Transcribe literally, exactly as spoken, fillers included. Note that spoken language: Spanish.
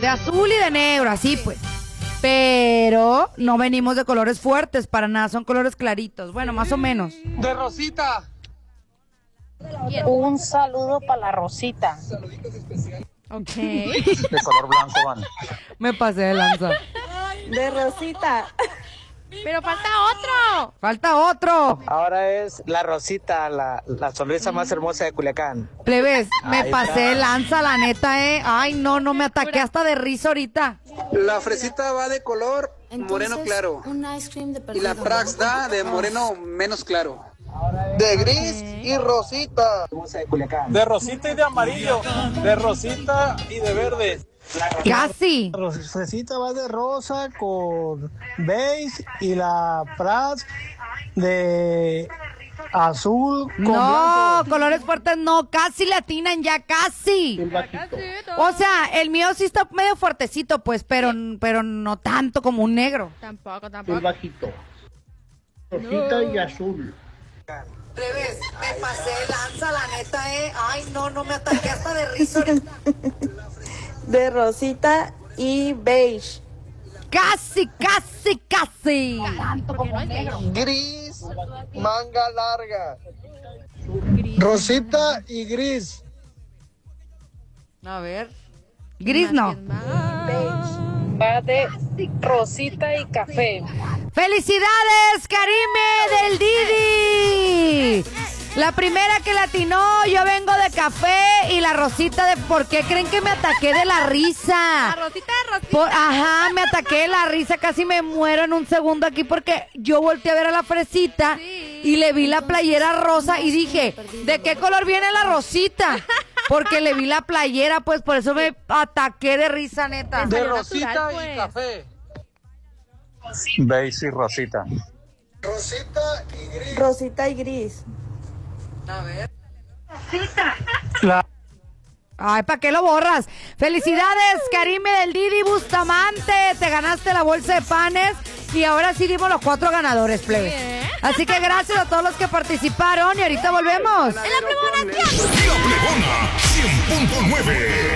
De azul y de negro, así pues. Pero no venimos de colores fuertes para nada, son colores claritos. Bueno, más o menos. De rosita. Un saludo para la Rosita. Ok. De color blanco van. Me pasé de lanza. De Rosita. Pero falta otro. Falta otro. Ahora es la Rosita, la, la sonrisa más hermosa de Culiacán. Plebes, me Ahí pasé está. de lanza, la neta, eh. Ay, no, no me ataqué hasta de risa ahorita. La fresita va de color moreno claro. Y la Prax da de moreno menos claro. De gris y rosita. Hermosa de Culiacán. De rosita y de amarillo. De rosita y de verde. Casi. La fresita va de rosa con beige y la Prats de azul con No, blanco. colores fuertes no, casi le atinan ya, casi. O sea, el mío sí está medio fuertecito, pues, pero, pero no tanto como un negro. Tampoco, tampoco. bajito. Rosita y azul. Plebes, me pasé de lanza, la neta, eh. Ay, no, no me ataqué hasta de risa ahorita. De Rosita y beige. Casi, casi, casi. Porque no es negro. Gris, manga larga. Rosita y gris. A ver. Gris no. Va de Rosita y café. ¡Felicidades, Karime del Didi! La primera que latinó, yo vengo de café y la Rosita de... ¿Por qué creen que me ataqué de la risa? La Rosita de Rosita. Por- ajá, me ataqué de la risa, casi me muero en un segundo aquí porque yo volteé a ver a la Fresita Sí. y le vi la playera rosa y dije, ¿de qué color viene la Rosita? Porque le vi la playera, pues por eso me ataqué de risa, neta. De Salió rosita natural, y pues. café. Beige y rosita. Rosita y gris. Rosita y gris. A ver. Ay, ¿para qué lo borras? Felicidades, Karime del Didi Bustamante. Te ganaste la bolsa de panes y ahora sí dimos los cuatro ganadores, plebe. Bien. Así que gracias a todos los que participaron y ahorita volvemos. En la plebona, tía. La Plebona cien punto nueve.